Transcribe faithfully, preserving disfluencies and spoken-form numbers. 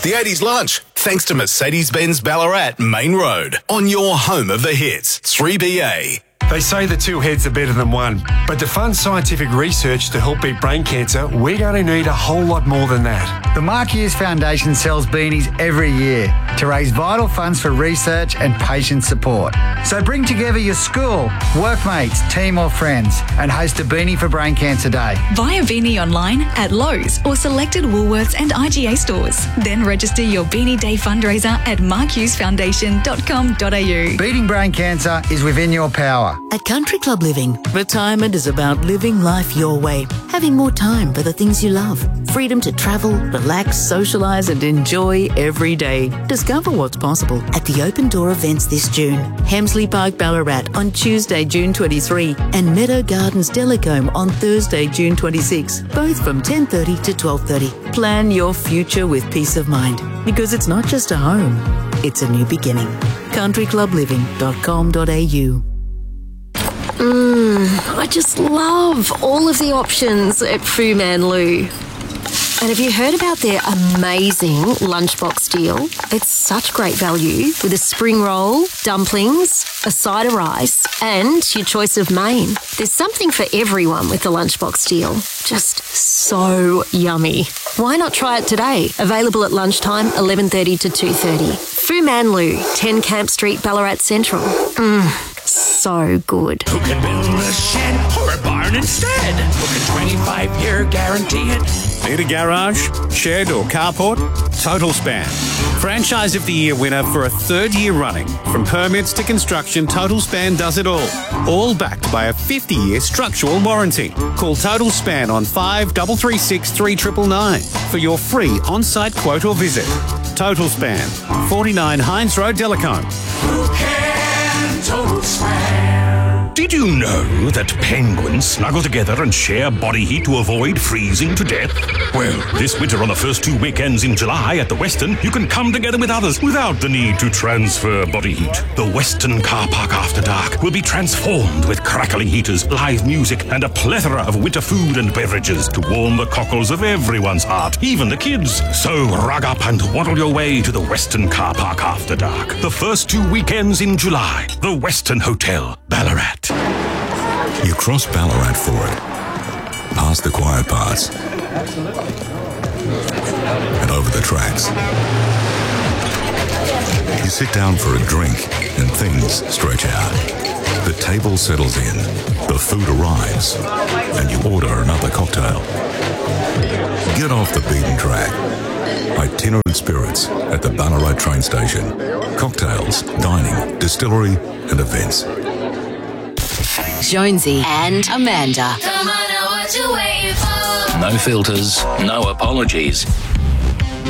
The eighties Lunch, thanks to Mercedes-Benz Ballarat Main Road, on your home of the hits, three B A. They say the two heads are better than one, but to fund scientific research to help beat brain cancer, we're going to need a whole lot more than that. The Mark Hughes Foundation sells beanies every year to raise vital funds for research and patient support. So bring together your school, workmates, team or friends and host a Beanie for Brain Cancer Day. Buy a beanie online at Lowe's or selected Woolworths and I G A stores. Then register your Beanie Day fundraiser at mark hughes foundation dot com dot a u. Beating brain cancer is within your power. At Country Club Living, retirement is about living life your way, having more time for the things you love, freedom to travel, relax, socialise and enjoy every day. Discover what's possible at the Open Door events this June. Hemsley Park, Ballarat on Tuesday, June twenty-third and Meadow Gardens, Delacombe on Thursday, June twenty-sixth, both from ten thirty to twelve thirty. Plan your future with peace of mind, because it's not just a home, it's a new beginning. country club living dot com dot a u. Mmm, I just love all of the options at Fu Man Lu. And have you heard about their amazing lunchbox deal? It's such great value with a spring roll, dumplings, a side of rice and your choice of main. There's something for everyone with the lunchbox deal. Just so yummy. Why not try it today? Available at lunchtime, eleven thirty to two thirty. Fu Man Lu, ten Camp Street, Ballarat Central. Mmm. So good. Who can build a shed or a barn instead? Who can twenty-five year guarantee it? Need a garage, shed or carport? Total Span. Franchise of the Year winner for a third year running. From permits to construction, Total Span does it all. All backed by a fifty year structural warranty. Call Total Span on five three three six three nine nine nine for your free on-site quote or visit. Total Span, forty-nine Hines Road, Delacombe. Who can Total Span? Did you know that penguins snuggle together and share body heat to avoid freezing to death? Well, this winter on the first two weekends in July at the Weston, you can come together with others without the need to transfer body heat. The Weston Car Park After Dark will be transformed with crackling heaters, live music and a plethora of winter food and beverages to warm the cockles of everyone's heart, even the kids. So rug up and waddle your way to the Weston Car Park After Dark. The first two weekends in July. The Weston Hotel, Ballarat. You cross Ballarat for it, past the quiet parts, and over the tracks. You sit down for a drink and things stretch out. The table settles in, the food arrives, and you order another cocktail. Get off the beaten track. Itinerant Spirits at the Ballarat train station. Cocktails, dining, distillery, and events. Jonesy and Amanda. Come on, now what you waiting for? No filters, no apologies.